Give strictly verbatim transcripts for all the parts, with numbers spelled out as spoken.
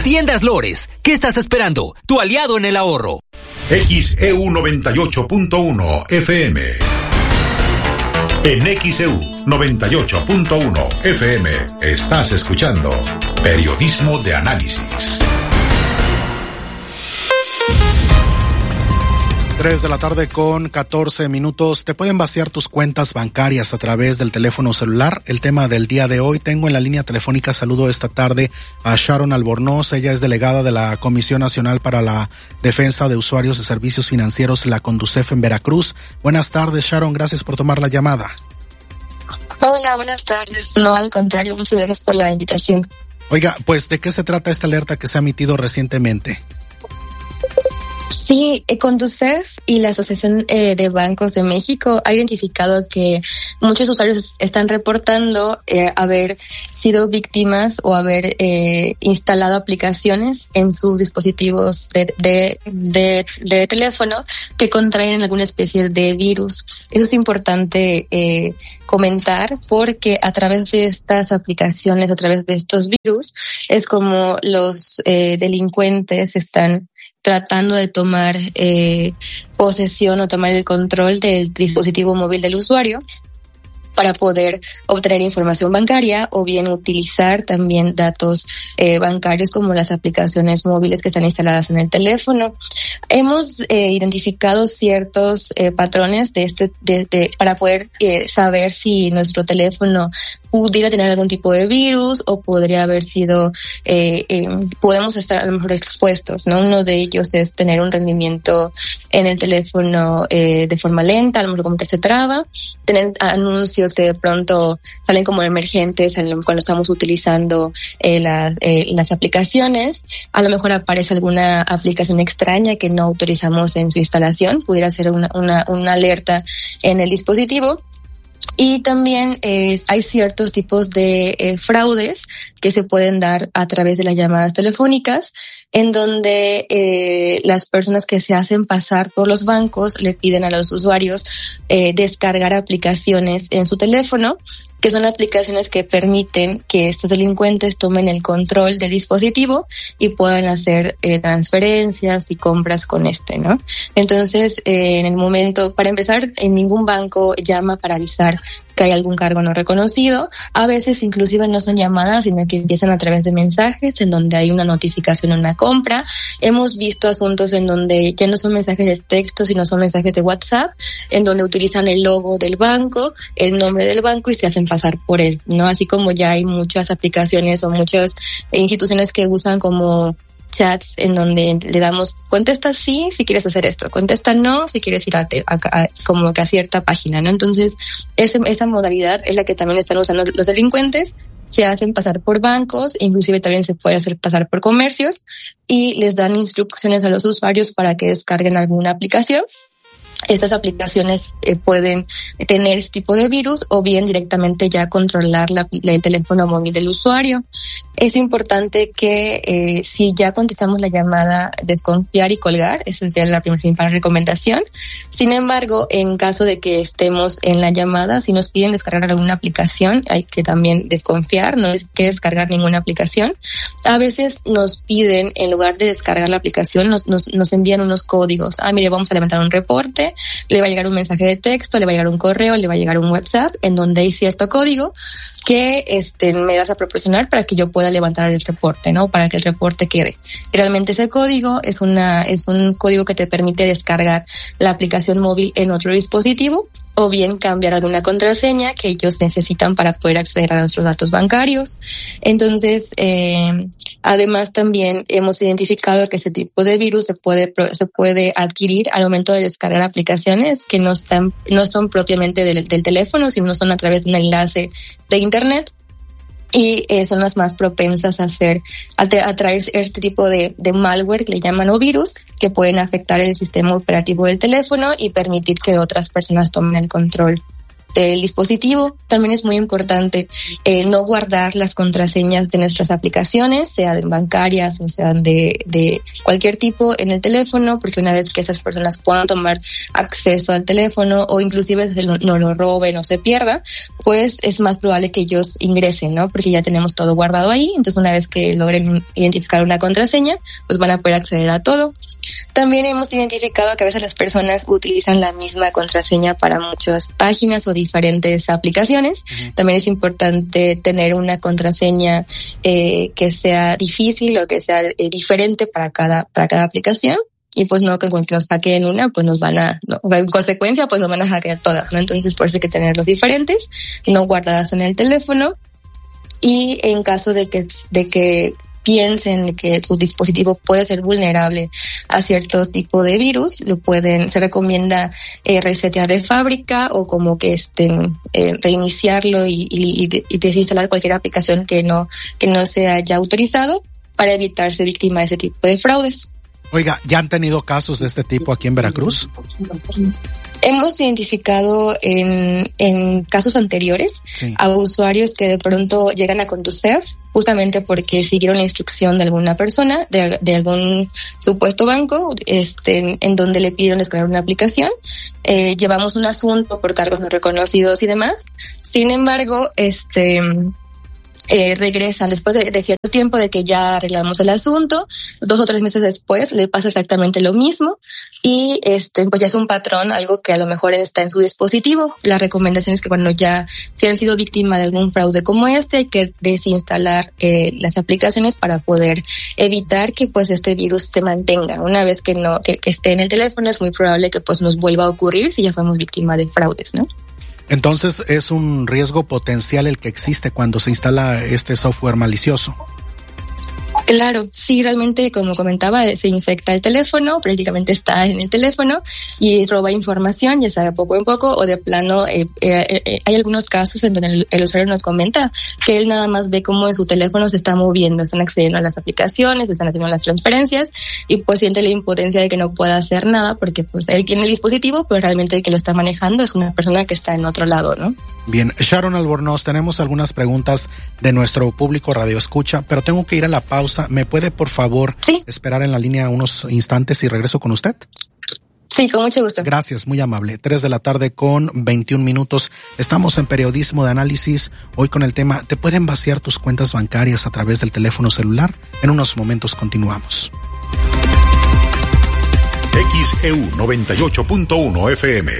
Tiendas Lores, ¿qué estás esperando? Tu aliado en el ahorro. X E U noventa y ocho punto uno F M. En X E U noventa y ocho punto uno F M estás escuchando Periodismo de Análisis. tres de la tarde con catorce minutos. Te pueden vaciar tus cuentas bancarias a través del teléfono celular. El tema del día de hoy, tengo en la línea telefónica, saludo esta tarde a Sharon Albornoz. Ella es delegada de la Comisión Nacional para la Defensa de Usuarios de Servicios Financieros, la CONDUCEF en Veracruz. Buenas tardes, Sharon, gracias por tomar la llamada. Hola, buenas tardes. No, al contrario, muchas gracias por la invitación. Oiga, pues, ¿de qué se trata esta alerta que se ha emitido recientemente? Sí, CONDUCEF y la Asociación eh, de Bancos de México ha identificado que muchos usuarios están reportando eh, haber sido víctimas o haber eh, instalado aplicaciones en sus dispositivos de, de, de, de teléfono que contraen alguna especie de virus. Eso es importante eh, comentar porque a través de estas aplicaciones, a través de estos virus, es como los eh, delincuentes están tratando de tomar eh, posesión o tomar el control del dispositivo móvil del usuario para poder obtener información bancaria o bien utilizar también datos eh, bancarios como las aplicaciones móviles que están instaladas en el teléfono. Hemos eh, identificado ciertos eh, patrones de este de, de, para poder eh, saber si nuestro teléfono pudiera tener algún tipo de virus o podría haber sido, eh, eh, podemos estar a lo mejor expuestos, ¿no? Uno de ellos es tener un rendimiento en el teléfono eh, de forma lenta, a lo mejor como que se traba, tener anuncios que de pronto salen como emergentes cuando estamos utilizando eh, la, eh, las aplicaciones, a lo mejor aparece alguna aplicación extraña que no autorizamos en su instalación, pudiera ser una, una, una alerta en el dispositivo. Y también eh, hay ciertos tipos de eh, fraudes que se pueden dar a través de las llamadas telefónicas, en donde eh, las personas que se hacen pasar por los bancos le piden a los usuarios eh, descargar aplicaciones en su teléfono, que son aplicaciones que permiten que estos delincuentes tomen el control del dispositivo y puedan hacer eh, transferencias y compras con este, ¿no? Entonces, eh, en el momento, para empezar, en ningún banco llama para avisar que hay algún cargo no reconocido. A veces inclusive no son llamadas, sino que empiezan a través de mensajes en donde hay una notificación o una compra. Hemos visto asuntos en donde ya no son mensajes de texto, sino son mensajes de WhatsApp, en donde utilizan el logo del banco, el nombre del banco y se hacen pasar por él, ¿no? Así como ya hay muchas aplicaciones o muchas instituciones que usan como chats en donde le damos contesta sí si quieres hacer esto, contesta no si quieres ir a, a, a como que a cierta página, ¿no? Entonces ese, esa modalidad es la que también están usando los delincuentes, se hacen pasar por bancos, inclusive también se puede hacer pasar por comercios y les dan instrucciones a los usuarios para que descarguen alguna aplicación. Estas aplicaciones eh, pueden tener este tipo de virus o bien directamente ya controlar la, la, el teléfono móvil del usuario. Es importante que eh, si ya contestamos la llamada, desconfiar y colgar. Esa sería la principal recomendación. Sin embargo, en caso de que estemos en la llamada, si nos piden descargar alguna aplicación, hay que también desconfiar, no hay que descargar ninguna aplicación. A veces nos piden, en lugar de descargar la aplicación, nos, nos, nos envían unos códigos. Ah, mire, vamos a levantar un reporte, le va a llegar un mensaje de texto, le va a llegar un correo, le va a llegar un WhatsApp en donde hay cierto código que este me das a proporcionar para que yo pueda levantar el reporte, ¿no? Para que el reporte quede. Realmente ese código es una es un código que te permite descargar la aplicación móvil en otro dispositivo o bien cambiar alguna contraseña que ellos necesitan para poder acceder a nuestros datos bancarios. Entonces, eh, además también hemos identificado que ese tipo de virus se puede se puede adquirir al momento de descargar aplicaciones que no están no son propiamente del, del teléfono, sino son a través de un enlace de internet. Y eh, son las más propensas a hacer, a, tra- a traer este tipo de, de malware que le llaman o virus, que pueden afectar el sistema operativo del teléfono y permitir que otras personas tomen el control del dispositivo. También es muy importante eh, no guardar las contraseñas de nuestras aplicaciones, sean bancarias o sean de, de cualquier tipo en el teléfono, porque una vez que esas personas puedan tomar acceso al teléfono o inclusive se lo, no lo roben o se pierda, pues es más probable que ellos ingresen, ¿no? Porque ya tenemos todo guardado ahí. Entonces una vez que logren identificar una contraseña, pues van a poder acceder a todo. También hemos identificado que a veces las personas utilizan la misma contraseña para muchas páginas o diferentes aplicaciones. Uh-huh. También es importante tener una contraseña eh, que sea difícil o que sea eh, diferente para cada para cada aplicación. Y pues no que cuando nos hackeen una, pues nos van a, no, en consecuencia, pues nos van a hackear todas, ¿no? Entonces por eso hay que tenerlos diferentes, no guardadas en el teléfono. Y en caso de que, de que piensen que su dispositivo puede ser vulnerable a cierto tipo de virus, lo pueden, se recomienda eh, resetear de fábrica o como que estén eh, reiniciarlo y, y, y, y desinstalar cualquier aplicación que no, que no se haya autorizado para evitar ser víctima de ese tipo de fraudes. Oiga, ¿ya han tenido casos de este tipo aquí en Veracruz? Hemos identificado en, en casos anteriores sí. a usuarios que de pronto llegan a Conducef justamente porque siguieron la instrucción de alguna persona, de, de algún supuesto banco, este, en donde le pidieron descargar una aplicación. Eh, llevamos un asunto por cargos no reconocidos y demás. Sin embargo, este... Eh, regresan después de, de cierto tiempo de que ya arreglamos el asunto, dos o tres meses después le pasa exactamente lo mismo y este pues ya es un patrón, algo que a lo mejor está en su dispositivo. La recomendación es que cuando ya se han sido víctima de algún fraude como este, hay que desinstalar eh, las aplicaciones para poder evitar que pues este virus se mantenga. Una vez que no que, que esté en el teléfono, es muy probable que pues nos vuelva a ocurrir si ya fuimos víctima de fraudes, ¿no? Entonces es un riesgo potencial el que existe cuando se instala este software malicioso. Claro, sí, realmente, como comentaba, se infecta el teléfono, prácticamente está en el teléfono y roba información, ya sea poco en poco o de plano. Eh, eh, eh, hay algunos casos en donde el, el usuario nos comenta que él nada más ve cómo en su teléfono se está moviendo, están accediendo a las aplicaciones, están haciendo las transferencias y pues siente la impotencia de que no pueda hacer nada porque pues él tiene el dispositivo, pero realmente el que lo está manejando es una persona que está en otro lado, ¿no? Bien, Sharon Albornoz, tenemos algunas preguntas de nuestro público Radio Escucha, pero tengo que ir a la pausa. ¿Me puede, por favor, ¿Sí? esperar en la línea unos instantes y regreso con usted? Sí, con mucho gusto. Gracias, muy amable. Tres de la tarde con veintiún minutos. Estamos en Periodismo de Análisis, hoy con el tema ¿te pueden vaciar tus cuentas bancarias a través del teléfono celular? En unos momentos continuamos. X E U noventa y ocho punto uno F M.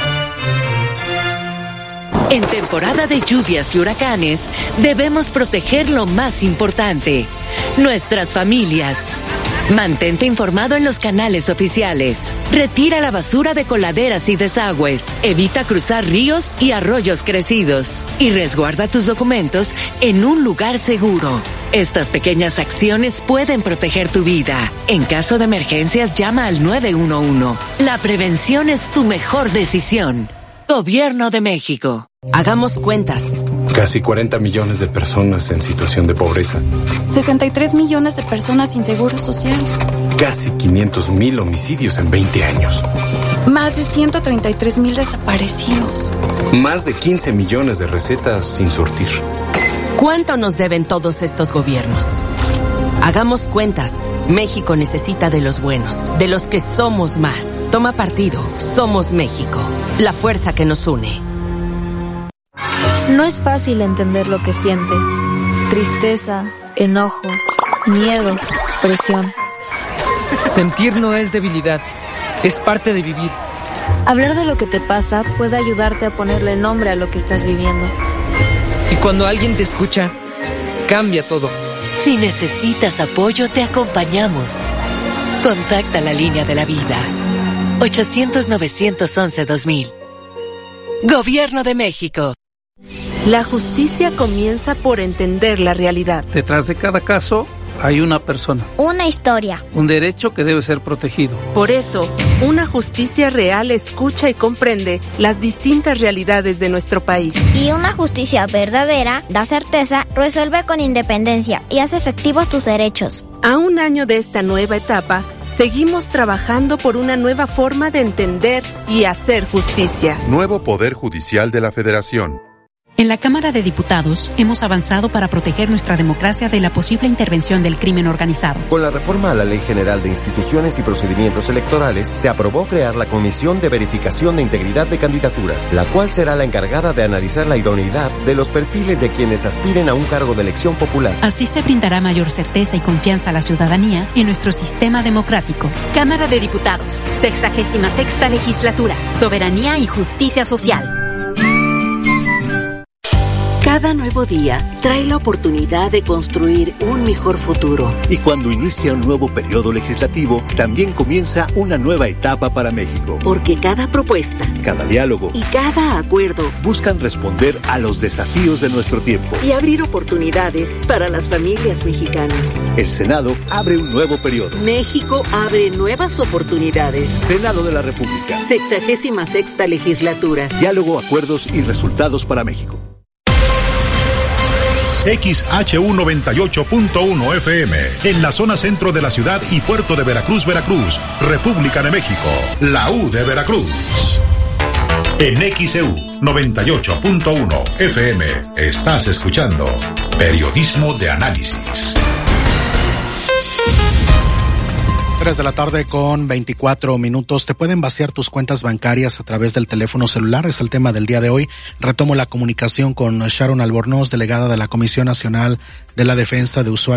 En temporada de lluvias y huracanes, debemos proteger lo más importante, nuestras familias. Mantente informado en los canales oficiales. Retira la basura de coladeras y desagües. Evita cruzar ríos y arroyos crecidos. Y resguarda tus documentos en un lugar seguro. Estas pequeñas acciones pueden proteger tu vida. En caso de emergencias, llama al nueve uno uno. La prevención es tu mejor decisión. Gobierno de México. Hagamos cuentas. Casi cuarenta millones de personas en situación de pobreza. sesenta y tres millones de personas sin seguro social. Casi quinientos mil homicidios en veinte años. Más de ciento treinta y tres mil desaparecidos. Más de quince millones de recetas sin surtir. ¿Cuánto nos deben todos estos gobiernos? Hagamos cuentas. México necesita de los buenos, de los que somos más. Toma partido. Somos México. La fuerza que nos une. No es fácil entender lo que sientes. Tristeza, enojo, miedo, presión. Sentir no es debilidad, es parte de vivir. Hablar de lo que te pasa puede ayudarte a ponerle nombre a lo que estás viviendo. Y cuando alguien te escucha, cambia todo. Si necesitas apoyo, te acompañamos. Contacta la línea de la vida. ochocientos, novecientos once, dos mil. Gobierno de México. La justicia comienza por entender la realidad. Detrás de cada caso hay una persona. Una historia. Un derecho que debe ser protegido. Por eso, una justicia real escucha y comprende las distintas realidades de nuestro país. Y una justicia verdadera da certeza, resuelve con independencia y hace efectivos tus derechos. A un año de esta nueva etapa, seguimos trabajando por una nueva forma de entender y hacer justicia. Nuevo Poder Judicial de la Federación. En la Cámara de Diputados hemos avanzado para proteger nuestra democracia de la posible intervención del crimen organizado. Con la reforma a la Ley General de Instituciones y Procedimientos Electorales, se aprobó crear la Comisión de Verificación de Integridad de Candidaturas, la cual será la encargada de analizar la idoneidad de los perfiles de quienes aspiren a un cargo de elección popular. Así se brindará mayor certeza y confianza a la ciudadanía en nuestro sistema democrático. Cámara de Diputados, sexagésima sexta legislatura, soberanía y justicia social. Cada nuevo día trae la oportunidad de construir un mejor futuro. Y cuando inicia un nuevo periodo legislativo, también comienza una nueva etapa para México. Porque cada propuesta, cada diálogo y cada acuerdo buscan responder a los desafíos de nuestro tiempo y abrir oportunidades para las familias mexicanas. El Senado abre un nuevo periodo. México abre nuevas oportunidades. Senado de la República. Sexagésima sexta legislatura. Diálogo, acuerdos y resultados para México. X H U noventa y ocho punto uno F M, en la zona centro de la ciudad y puerto de Veracruz, Veracruz, República de México, la U de Veracruz. En X E U noventa y ocho punto uno F M, estás escuchando Periodismo de Análisis. tres de la tarde con veinticuatro minutos. Te pueden vaciar tus cuentas bancarias a través del teléfono celular. Es el tema del día de hoy. Retomo la comunicación con Sharon Albornoz, delegada de la Comisión Nacional de la Defensa de Usuarios